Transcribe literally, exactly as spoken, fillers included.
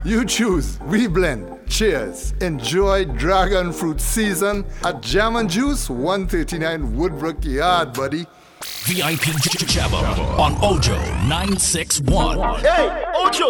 You choose. We blend. Cheers. Enjoy dragon fruit season at Jam and Juice, one thirty-nine Woodbrook Yard, buddy. V I P Jabba on Ojo nine six one. Hey, Ojo!